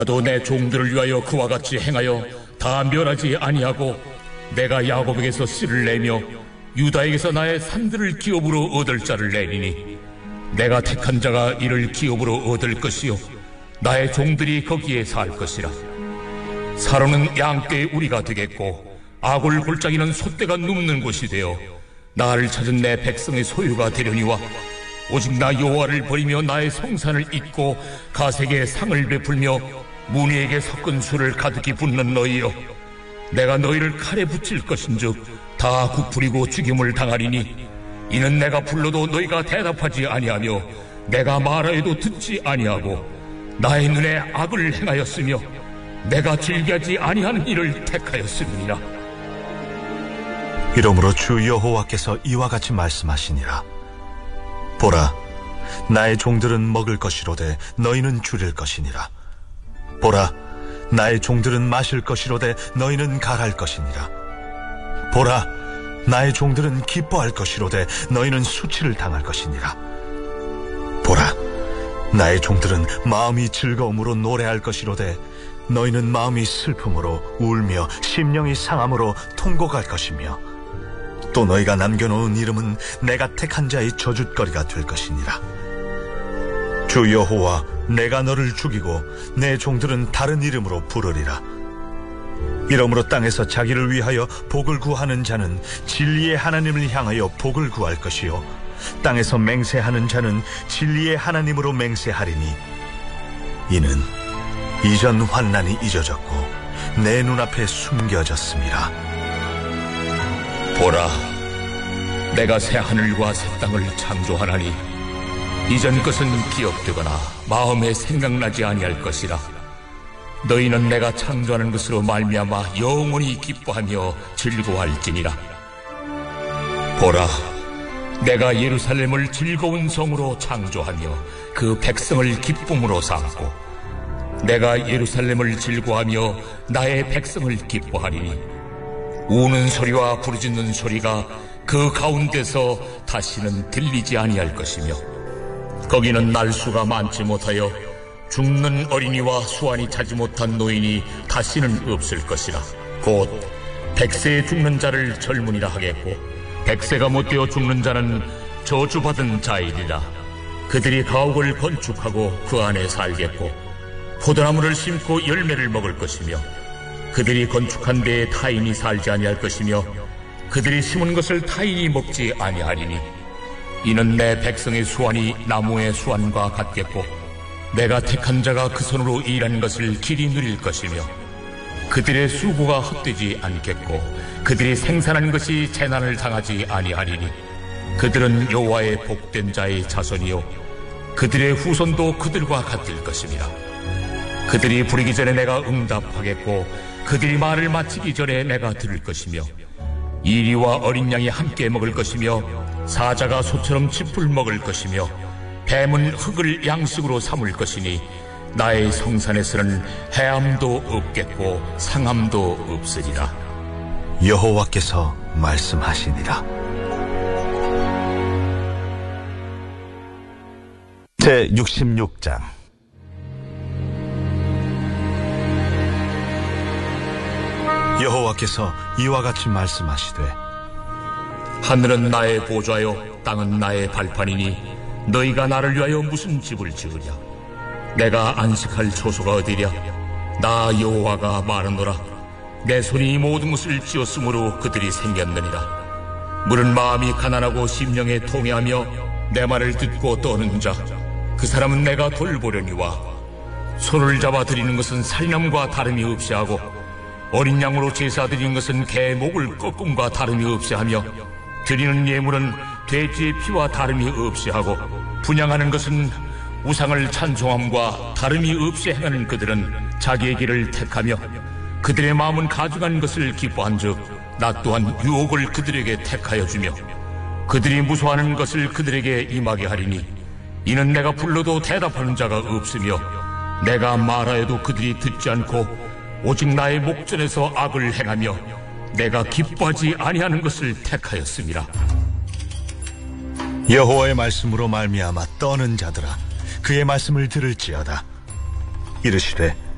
나도 내 종들을 위하여 그와 같이 행하여 다 멸하지 아니하고 내가 야곱에게서 씨를 내며 유다에게서 나의 산들을 기업으로 얻을 자를 내리니 내가 택한 자가 이를 기업으로 얻을 것이요 나의 종들이 거기에 살 것이라. 사로는 양떼의 우리가 되겠고 아골 골짜기는 소떼가 눕는 곳이 되어 나를 찾은 내 백성의 소유가 되려니와 오직 나 여호와를 버리며 나의 성산을 잊고 가색에 상을 베풀며 무늬에게 섞은 술을 가득히 붓는 너희여, 내가 너희를 칼에 붙일 것인즉 다 굽부리고 죽임을 당하리니 이는 내가 불러도 너희가 대답하지 아니하며 내가 말하여도 듣지 아니하고 나의 눈에 악을 행하였으며 내가 즐겨하지 아니하는 일을 택하였음이니라. 이러므로 주 여호와께서 이와 같이 말씀하시니라. 보라, 나의 종들은 먹을 것이로되 너희는 줄일 것이니라. 보라, 나의 종들은 마실 것이로되 너희는 갈할 것이니라. 보라, 나의 종들은 기뻐할 것이로되 너희는 수치를 당할 것이니라. 보라, 나의 종들은 마음이 즐거움으로 노래할 것이로되 너희는 마음이 슬픔으로 울며 심령이 상함으로 통곡할 것이며 또 너희가 남겨놓은 이름은 내가 택한 자의 저주거리가 될 것이니라. 주 여호와, 내가 너를 죽이고 내 종들은 다른 이름으로 부르리라. 이러므로 땅에서 자기를 위하여 복을 구하는 자는 진리의 하나님을 향하여 복을 구할 것이요 땅에서 맹세하는 자는 진리의 하나님으로 맹세하리니 이는 이전 환난이 잊어졌고 내 눈앞에 숨겨졌습니다. 보라, 내가 새 하늘과 새 땅을 창조하나니 이전 것은 기억되거나 마음에 생각나지 아니할 것이라. 너희는 내가 창조하는 것으로 말미암아 영원히 기뻐하며 즐거워할지니라. 보라, 내가 예루살렘을 즐거운 성으로 창조하며 그 백성을 기쁨으로 삼고 내가 예루살렘을 즐거워하며 나의 백성을 기뻐하리니 우는 소리와 부르짖는 소리가 그 가운데서 다시는 들리지 아니할 것이며 거기는 날수가 많지 못하여 죽는 어린이와 수완이 차지 못한 노인이 다시는 없을 것이라. 곧 100세에 죽는 자를 젊은이라 하겠고 100세가 못되어 죽는 자는 저주받은 자이리라. 그들이 가옥을 건축하고 그 안에 살겠고 포도나무를 심고 열매를 먹을 것이며 그들이 건축한 데에 타인이 살지 아니할 것이며 그들이 심은 것을 타인이 먹지 아니하리니 이는 내 백성의 수완이 나무의 수완과 같겠고 내가 택한 자가 그 손으로 일한 것을 길이 누릴 것이며 그들의 수고가 헛되지 않겠고 그들이 생산한 것이 재난을 당하지 아니하리니 그들은 여호와의 복된 자의 자손이요 그들의 후손도 그들과 같을 것입니다. 그들이 부르기 전에 내가 응답하겠고 그들이 말을 마치기 전에 내가 들을 것이며 이리와 어린 양이 함께 먹을 것이며 사자가 소처럼 짚을 먹을 것이며 뱀은 흙을 양식으로 삼을 것이니 나의 성산에서는 해함도 없겠고 상함도 없으리라. 여호와께서 말씀하시니라. 제66장. 여호와께서 이와 같이 말씀하시되 하늘은 나의 보좌요 땅은 나의 발판이니 너희가 나를 위하여 무슨 집을 지으랴. 내가 안식할 초소가 어디랴. 나 여호와가 말하노라. 내 손이 이 모든 것을 지었으므로 그들이 생겼느니라. 물은 마음이 가난하고 심령에 통해하며 내 말을 듣고 떠는 자 그 사람은 내가 돌보려니와 손을 잡아 드리는 것은 살인함과 다름이 없이 하고 어린 양으로 제사 드리는 것은 개 목을 꺾음과 다름이 없이 하며 드리는 예물은 돼지의 피와 다름이 없이 하고 분향하는 것은 우상을 찬송함과 다름이 없이 행하는 그들은 자기의 길을 택하며 그들의 마음은 가져간 것을 기뻐한즉 나 또한 유혹을 그들에게 택하여 주며 그들이 무소하는 것을 그들에게 임하게 하리니 이는 내가 불러도 대답하는 자가 없으며 내가 말하여도 그들이 듣지 않고 오직 나의 목전에서 악을 행하며 내가 기뻐하지 아니하는 것을 택하였음이라. 여호와의 말씀으로 말미암아 떠는 자들아 그의 말씀을 들을지어다. 이르시되